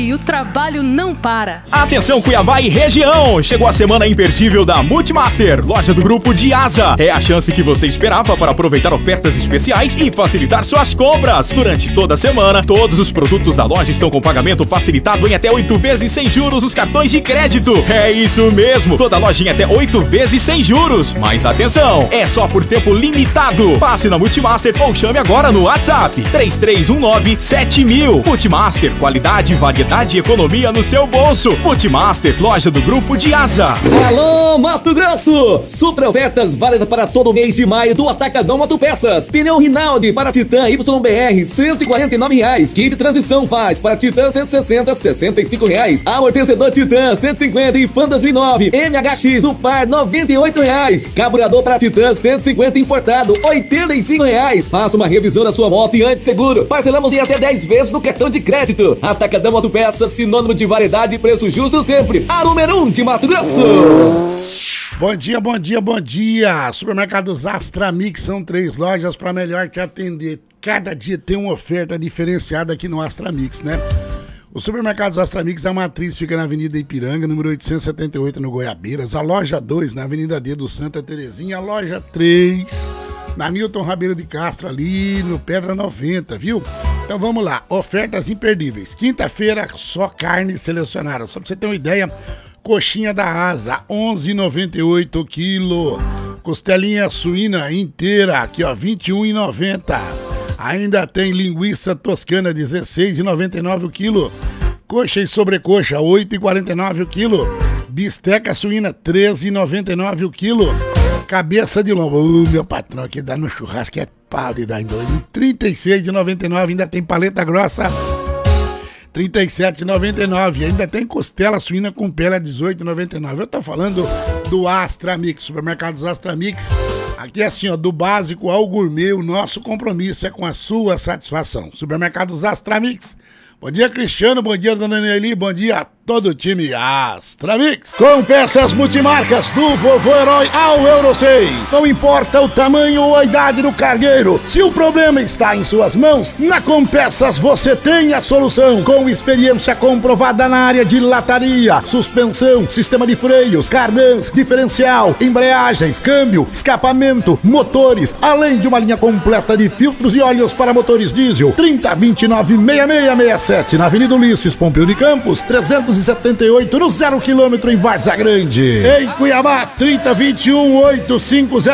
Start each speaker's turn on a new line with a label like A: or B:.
A: E o trabalho não para.
B: Atenção Cuiabá e região! Chegou a semana imperdível da Multimaster, loja do grupo Diasa. É a chance que você esperava para aproveitar ofertas especiais e facilitar suas compras. Durante toda a semana, todos os produtos da loja estão com pagamento facilitado em até 8 vezes sem juros nos cartões de crédito. É isso mesmo, toda loja em até 8 vezes sem juros. Mas atenção, é só por tempo limitado. Passe na Multimaster ou chame agora no WhatsApp 3319-7000. Multimaster, qualidade, variedade e economia no seu bolso. Multimaster, loja do grupo Diasa.
C: Alô, Mato Grosso! Super ofertas válidas para todo o mês de maio do Atacadão Autopeças. Pneu Rinaldi para Titan YBR, R$149. Kit de transmissão faz para Titan 160, R$65. Amortecedor Titan 150 e Fan 2009. MHX no par, R$98. Carburador para Titan 150 importado, R$85. Faça uma revisão da sua moto e antes seguro. Parcelamos em até 10 vezes no cartão de crédito. Atacadão Autopeças, sinônimo de variedade e preço justo sempre. A número 1 de Mato Grosso.
D: Bom dia, bom dia, bom dia. Supermercados Astra Mix são 3 lojas para melhor te atender. Cada dia tem uma oferta diferenciada aqui no Astra Mix, né? O Supermercados Astra Mix, a matriz fica na Avenida Ipiranga, número 878, no Goiabeiras. A loja 2, na Avenida D do Santa Terezinha. A loja 3, na Newton Rabeiro de Castro, ali no Pedra 90, viu? Então vamos lá, ofertas imperdíveis. Quinta-feira, só carne selecionada. Só pra você ter uma ideia, coxinha da Asa, R$11,98 quilo. Costelinha suína inteira, aqui ó, R$21,90. Ainda tem linguiça toscana, R$16,99 o quilo. Coxa e sobrecoxa, R$8,49 o quilo. Bisteca suína, R$13,99 o quilo. Cabeça de lombo, meu patrão aqui dá no churrasco, é pau de dar em dois. R$36,99, ainda tem paleta grossa, R$37,99. Ainda tem costela suína com pele, R$18,99. Eu tô falando do Astra Mix, Supermercados Astra Mix. Aqui é assim, ó, do básico ao gourmet, o nosso compromisso é com a sua satisfação. Supermercados Astra Mix. Bom dia, Cristiano, bom dia, dona Nelly, bom dia a todo o time Astra Mix. Com peças multimarcas do Vovô Herói ao Euro 6. Não importa o tamanho ou a idade do cargueiro, se o problema está em suas mãos, na Compeças você tem a solução. Com experiência comprovada na área de lataria, suspensão, sistema de freios, cardãs, diferencial, embreagens, câmbio, escapamento, motores, além de uma linha completa de filtros e óleos para motores diesel. 3029-6667 na Avenida Ulisses Pompeu de Campos, 378 no 0 km em Várzea Grande. Em Cuiabá, 3021-850.